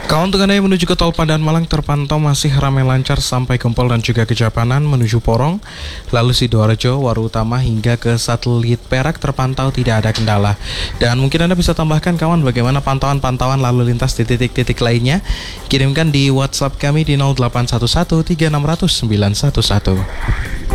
Kawan Tengah menuju ke Tol Padang Malang terpantau masih ramai lancar sampai Gempol dan juga Kejapanan menuju Porong. Lalu Sidoarjo, Waru Utama hingga ke Satelit Perak terpantau tidak ada kendala. Dan mungkin Anda bisa tambahkan kawan bagaimana pantauan-pantauan lalu lintas di titik-titik lainnya. Kirimkan di WhatsApp kami di 0811 3600 911.